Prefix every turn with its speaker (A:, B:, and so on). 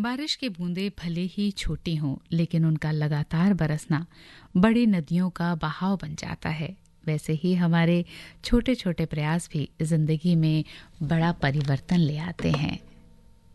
A: बारिश की बूंदें भले ही छोटी हों, लेकिन उनका लगातार बरसना बड़ी नदियों का बहाव बन जाता है। वैसे ही हमारे छोटे छोटे प्रयास भी जिंदगी में बड़ा परिवर्तन ले आते हैं।